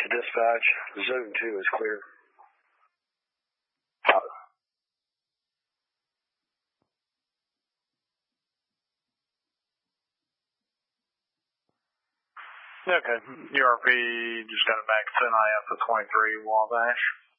dispatch. Zone 2 is clear. Okay, URP just got it back to NIF at 23 Wabash.